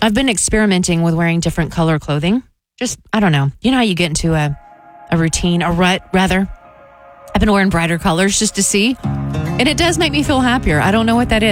I've been experimenting with wearing different color clothing. Just, I don't know. You know how you get into a routine, a rut, rather? I've been wearing brighter colors just to see. And it does make me feel happier. I don't know what that is.